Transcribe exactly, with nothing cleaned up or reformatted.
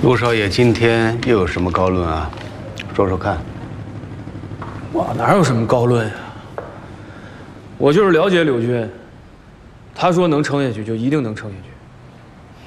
陆少爷今天又有什么高论啊？说说看。 我哪有什么高论呀？我就是了解柳军，他说能撑下去就一定能撑下去。